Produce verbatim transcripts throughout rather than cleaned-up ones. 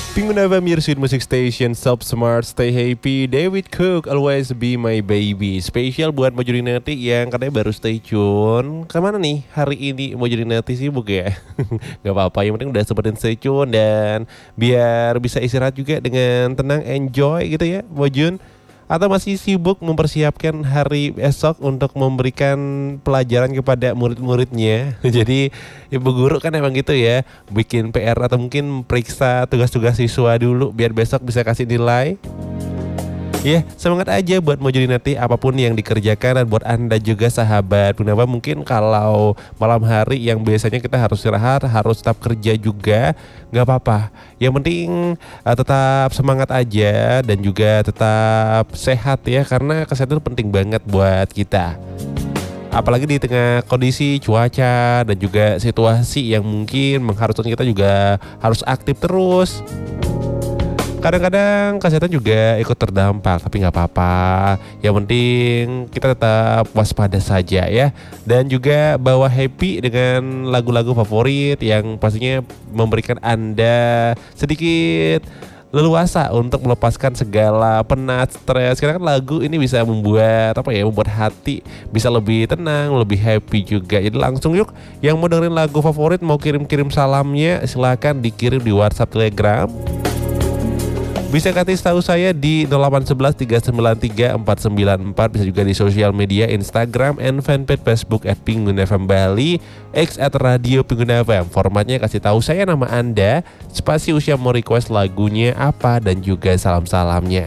Penguin F M, your sweet music station. Stop smart, stay happy. David Cook, always be my baby. Spesial buat mau jadi nanti yang katanya baru stay tune. Kemana nih hari ini mau jadi nanti sibuk ya? Gak apa-apa, yang penting udah sempetin stay tune. Dan biar bisa istirahat juga dengan tenang, enjoy gitu ya Mo Jun. Atau masih sibuk mempersiapkan hari esok untuk memberikan pelajaran kepada murid-muridnya. Jadi ibu guru kan emang gitu ya, bikin P R atau mungkin periksa tugas-tugas siswa dulu biar besok bisa kasih nilai. Ya, semangat aja buat mau jadi nanti apapun yang dikerjakan. Dan buat Anda juga sahabat Punapa, mungkin kalau malam hari yang biasanya kita harus istirahat, harus tetap kerja juga, gak apa-apa. Yang penting uh, tetap semangat aja dan juga tetap sehat ya, karena kesehatan itu penting banget buat kita. Apalagi di tengah kondisi cuaca dan juga situasi yang mungkin mengharuskan kita juga harus aktif terus. Kadang-kadang kesehatan juga ikut terdampak, tapi gak apa-apa. Yang penting kita tetap waspada saja ya. Dan juga bawa happy dengan lagu-lagu favorit yang pastinya memberikan Anda sedikit leluasa untuk melepaskan segala penat, stres. Karena kan lagu ini bisa membuat apa ya, membuat hati bisa lebih tenang, lebih happy juga. Jadi langsung yuk, yang mau dengerin lagu favorit, mau kirim-kirim salamnya, silakan dikirim di WhatsApp, Telegram. Bisa kasih tahu saya di nol delapan satu satu tiga sembilan tiga empat sembilan empat. Bisa juga di sosial media Instagram and fanpage Facebook at Penguin F M Bali, X at Radio Penguin F M. Formatnya kasih tahu saya nama Anda, spasi usia, mau request lagunya apa, dan juga salam-salamnya.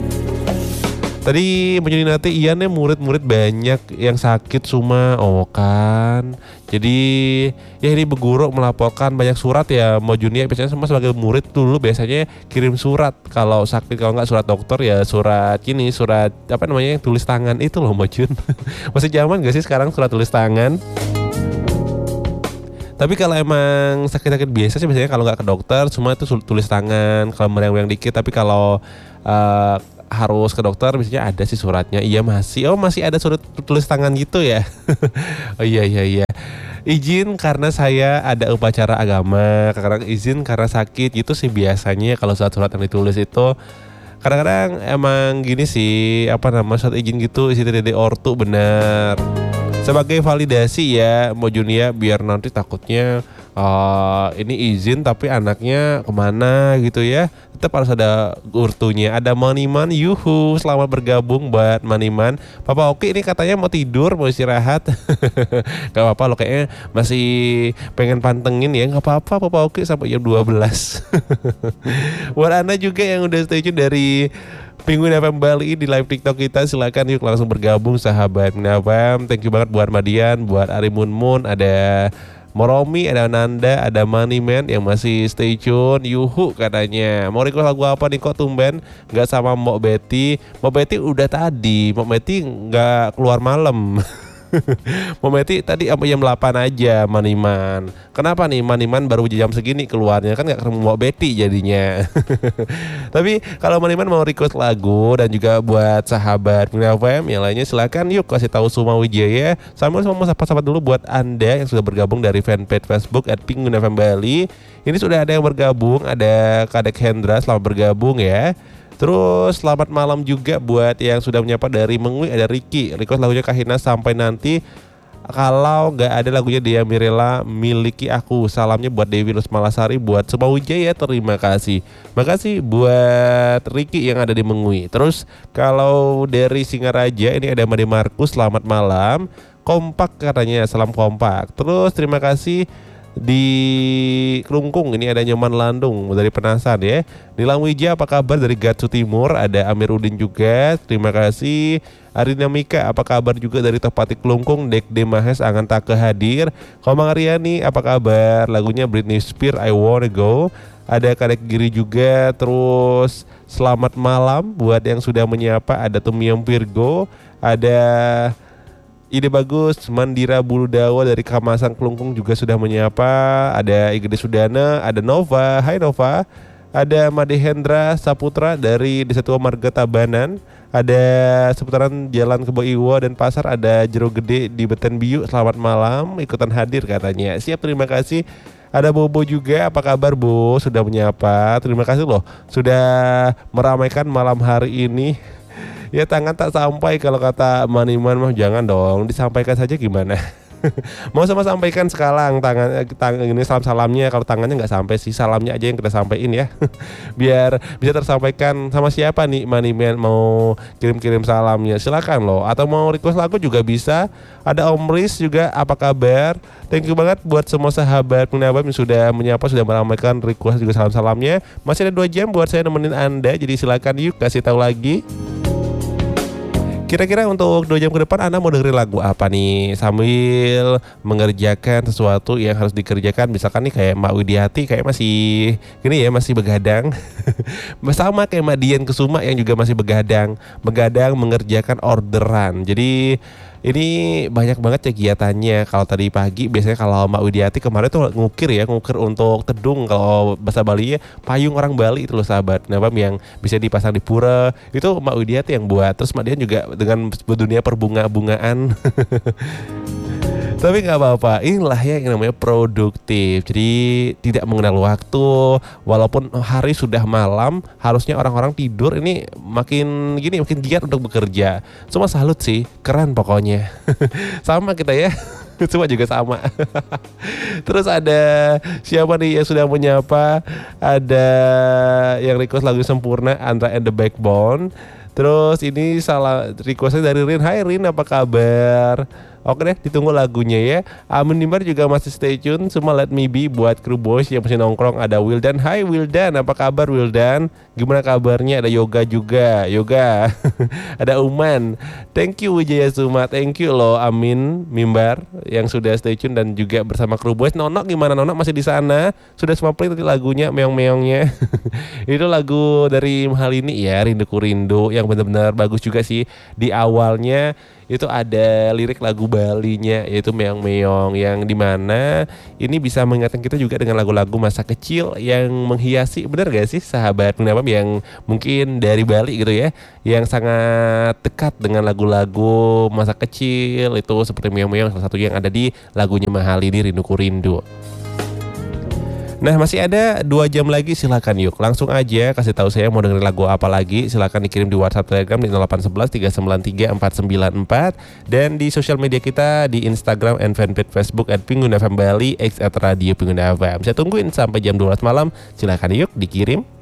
Tadi menjadi nanti iya nih, murid-murid banyak yang sakit semua, oh kan. Jadi ya ini berguru melaporkan banyak surat ya Mo Junia. Biasanya sama sebagai murid dulu biasanya kirim surat kalau sakit, kalau nggak surat dokter ya surat ini, surat apa namanya yang tulis tangan itu loh Mo Jun. Masih zaman gak sih sekarang surat tulis tangan? Tapi kalau emang sakit-sakit biasa sih biasanya kalau nggak ke dokter semua itu tulis tangan, kalau meriang-meriang dikit. Tapi kalau uh, harus ke dokter biasanya ada sih suratnya. Iya masih, oh masih ada surat tulis tangan gitu ya. Oh iya iya iya. Izin karena saya ada upacara agama, kadang izin karena sakit gitu sih biasanya kalau surat-surat yang ditulis itu. Kadang-kadang emang gini sih, apa nama surat izin gitu isi titik ortu bener. Sebagai validasi ya Mo Junia, biar nanti takutnya uh, ini izin tapi anaknya kemana gitu ya. Tetap harus ada urtunya. Ada Maniman, yuhu, selamat bergabung buat Maniman. Papa Oki ini katanya mau tidur, mau istirahat. Gak apa-apa loh, kayaknya masih pengen pantengin ya. Gak apa-apa Papa Oki sampai jam dua belas. Buat Anda juga yang udah stay tune dari Penguin F M Bali di live TikTok kita, silakan yuk langsung bergabung sahabat Penguin F M. Thank you banget buat Madian, buat Arimun Mun, ada Moromi, ada Nanda, ada Maniman yang masih stay tune. Yuhu katanya mau request lagu apa nih kok tumben nggak sama Mbok Betty. Mbok Betty udah tadi, Mbok Betty nggak keluar malam. Mbok Betty tadi sampai jam delapan aja Maniman. Kenapa nih Maniman baru jam segini keluarnya, kan gak ketemu Mbok Betty jadinya. Tapi kalau Maniman mau request lagu dan juga buat sahabat Penguin F M yang lainnya, silakan yuk kasih tahu Suma Wijaya. Sambil mau sapa-sapa dulu buat Anda yang sudah bergabung dari fanpage Facebook at Penguin F M Bali. Ini sudah ada yang bergabung, ada Kadek Hendra, selamat bergabung ya. Terus selamat malam juga buat yang sudah menyapa dari Mengwi, ada Ricky. Request lagunya Kahina sampai nanti. Kalau gak ada lagunya dia Mirella miliki aku. Salamnya buat Dewi Rusmalasari, buat Suma Wijaya, terima kasih. Makasih buat Ricky yang ada di Mengwi. Terus kalau dari Singaraja ini ada Made Markus, selamat malam. Kompak katanya, salam kompak. Terus terima kasih di Kelungkung ini ada Nyoman Landung dari Penasan ya. Di Langwija apa kabar dari Gatsu Timur, ada Amiruddin juga, terima kasih. Arina Mika apa kabar juga dari Topati Kelungkung. Dek De Mahes Angan Take hadir. Komang Aryani apa kabar, lagunya Britney Spears I Wanna Go. Ada Kadek Giri juga. Terus selamat malam buat yang sudah menyapa, ada Tumiam Virgo, ada Ide Bagus, Mandira Buludawa dari Kamasan Kelungkung juga sudah menyapa. Ada Igede Sudana, ada Nova, hai Nova. Ada Made Hendra Saputra dari Desa Tua Marga Tabanan. Ada seputaran Jalan Kebo Iwo dan Pasar, ada Jero Gede di Beten Biu, selamat malam, ikutan hadir katanya. Siap, terima kasih. Ada Bobo juga, apa kabar Bu? Sudah menyapa. Terima kasih loh sudah meramaikan malam hari ini. Ya tangan tak sampai kalau kata Maniman mah, jangan dong, disampaikan saja gimana. Mau sama sampaikan sekarang tangan tangan ini salam-salamnya, kalau tangannya nggak sampai sih salamnya aja yang kita sampaikan ya. Biar bisa tersampaikan sama siapa nih Maniman mau kirim-kirim salamnya, silakan loh, atau mau request lagu juga bisa. Ada Om Riz juga, apa kabar? Thank you banget buat semua sahabat Penabam yang sudah menyapa, sudah meramaikan request juga salam-salamnya. Masih ada dua jam buat saya nemenin Anda, jadi silakan yuk kasih tahu lagi. Kira-kira untuk dua jam ke depan Anda mau dengerin lagu apa nih sambil mengerjakan sesuatu yang harus dikerjakan, misalkan nih kayak Mbak Widiati kayak masih gini ya, masih begadang. Sama kayak Mbak Dian Kesuma yang juga masih begadang, begadang mengerjakan orderan. Jadi ini banyak banget kegiatannya. Kalau tadi pagi biasanya kalau Mbak Widiati kemarin tuh ngukir ya, ngukir untuk tedung, kalau bahasa Bali ya payung orang Bali itu loh sahabat. Nah, yang bisa dipasang di pura itu Mbak Widiati yang buat. Terus Mbak Dian juga dengan dunia perbunga-bungaan. Tapi gak apa-apa, inilah ya yang namanya produktif. Jadi tidak mengenal waktu. Walaupun hari sudah malam, harusnya orang-orang tidur, ini makin gini, makin giat untuk bekerja. Cuma salut sih, keren pokoknya. Sama kita ya, cuma juga sama. Terus ada siapa nih yang sudah menyapa? Ada yang request lagu Sempurna, Andra and the Backbone. Terus ini salah requestnya dari Rin. Hai Rin, apa kabar? Oke deh, ditunggu lagunya ya. Amin Nimbar juga masih stay tune. Semua Let Me Be buat kru boys yang masih nongkrong. Ada Wildan. Hai Wildan, apa kabar Wildan? Gimana kabarnya? Ada Yoga juga. Yoga. Ada Uman. Thank you Wijaya Suma. Thank you loh Amin Mimbar yang sudah stay tune dan juga bersama kru boys. Nonok gimana? Nonok masih di sana? Sudah semua play tadi lagunya, meong-meongnya. Itu lagu dari Mahalini ya, Rinduku Rindu, yang benar-benar bagus juga sih. Di awalnya itu ada lirik lagu Balinya yaitu Meong-Meong, yang dimana ini bisa mengingatkan kita juga dengan lagu-lagu masa kecil yang menghiasi, benar gak sih sahabat Penabam yang mungkin dari Bali gitu ya, yang sangat dekat dengan lagu-lagu masa kecil itu seperti Meong-Meong, salah satu yang ada di lagunya Mahalini, Rinduku Rindu. Nah masih ada dua jam lagi, silakan yuk langsung aja kasih tahu saya mau dengerin lagu apa lagi. Silakan dikirim di WhatsApp Telegram di nol delapan satu satu tiga sembilan tiga empat sembilan empat dan di sosial media kita di Instagram and fanpage Facebook at Pingun F M Bali, X at Radio Pingun F M. Saya tungguin sampai jam dua belas malam. Silakan yuk dikirim.